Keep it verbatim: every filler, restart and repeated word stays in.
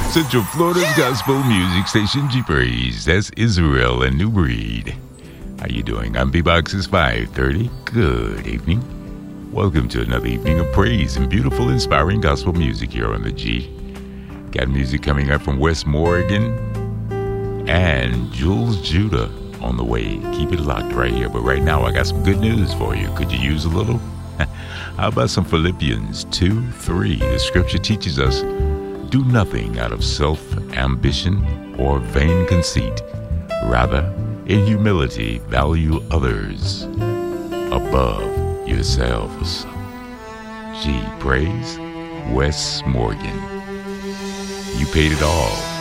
Central Florida's gospel music station, G Praise. That's Israel and New Breed. How you doing? I'm B-Box's five thirty. Good evening. Welcome to another evening of praise and beautiful, inspiring gospel music here on the G. Got music coming up from Wes Morgan and Jules Judah on the way. Keep it locked right here. But right now, I got some good news for you. Could you use a little? How about some Philippians two three? The scripture teaches us, do nothing out of self-ambition or vain conceit. Rather, in humility, value others above yourselves. Gee, praise Wes Morgan. You paid it all.